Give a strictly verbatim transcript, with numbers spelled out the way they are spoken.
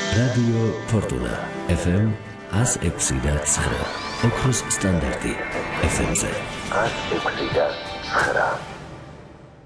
რადიო ფორტუნა ეფ ემ ას ექვსი და ცხრა ოქროს სტანდარტი ეფ ემ-ზე ას ექვსი და ცხრა